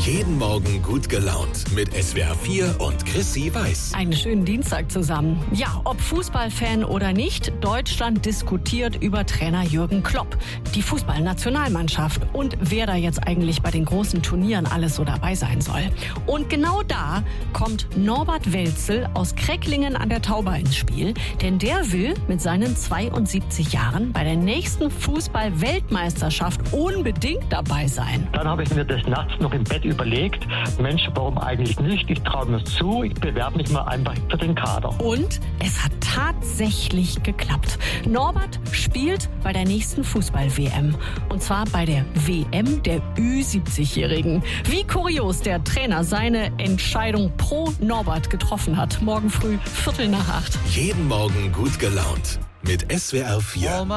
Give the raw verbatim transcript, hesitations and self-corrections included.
Jeden Morgen gut gelaunt mit S W R vier und Chrissy Weiß. Einen schönen Dienstag zusammen. Ja, ob Fußballfan oder nicht, Deutschland diskutiert über Trainer Jürgen Klopp, die Fußballnationalmannschaft und wer da jetzt eigentlich bei den großen Turnieren alles so dabei sein soll. Und genau da kommt Norbert Welzel aus Krecklingen an der Tauber ins Spiel, denn der will mit seinen zweiundsiebzig Jahren bei der nächsten Fußball-Weltmeisterschaft unbedingt dabei sein. Dann habe ich mir das nachts noch im Bett überlegt, Mensch, warum eigentlich nicht? Ich traue mir zu, ich bewerbe mich mal einfach für den Kader. Und es hat tatsächlich geklappt. Norbert spielt bei der nächsten Fußball-W M. Und zwar bei der W M der Ü siebzig-Jährigen. Wie kurios der Trainer seine Entscheidung pro Norbert getroffen hat. Morgen früh, Viertel nach acht. Jeden Morgen gut gelaunt mit S W R vier.